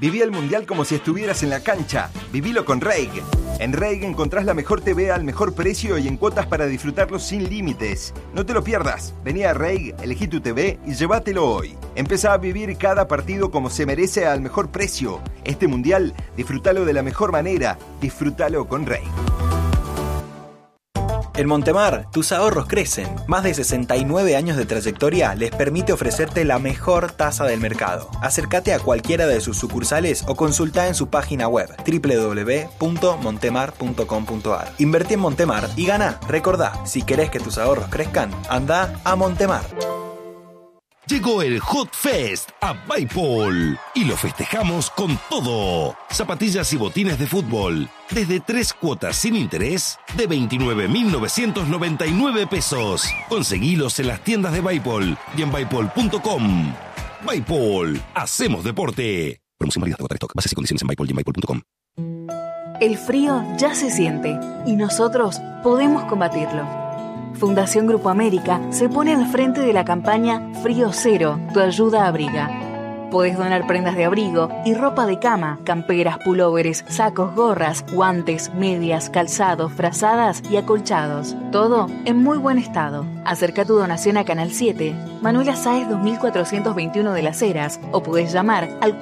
Viví el Mundial como si estuvieras en la cancha. Vivilo con Reig. En Reig encontrás la mejor TV al mejor precio y en cuotas para disfrutarlo sin límites. No te lo pierdas. Vení a Reig, elegí tu TV y llévatelo hoy. Empezá a vivir cada partido como se merece al mejor precio. Este Mundial, disfrútalo de la mejor manera. Disfrútalo con Reig. En Montemar, tus ahorros crecen. Más de 69 años de trayectoria les permite ofrecerte la mejor tasa del mercado. Acércate a cualquiera de sus sucursales o consulta en su página web www.montemar.com.ar. Invertí en Montemar y gana. Recordá, si querés que tus ahorros crezcan, anda a Montemar. Llegó el Hot Fest a Bipol y lo festejamos con todo. Zapatillas y botines de fútbol desde 3 cuotas sin interés de 29.999 pesos. Conseguilos en las tiendas de Bipol y en bipol.com. Bipol, hacemos deporte. Promoción válida hasta agotar stock. Bases y condiciones en Bipol y en bipol.com. El frío ya se siente y nosotros podemos combatirlo. Fundación Grupo América se pone al frente de la campaña Frío Cero, tu ayuda abriga. Podés donar prendas de abrigo y ropa de cama, camperas, pulóveres, sacos, gorras, guantes, medias, calzados, frazadas y acolchados. Todo en muy buen estado. Acerca tu donación a Canal 7, Manuela Sáez 2421 de Las Heras, o podés llamar al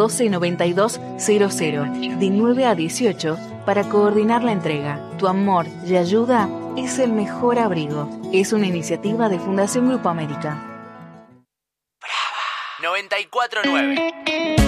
412-9200 de 9 a 18 para coordinar la entrega. Tu amor y ayuda es el mejor abrigo. Es una iniciativa de Fundación Grupo América. Brava 94.9.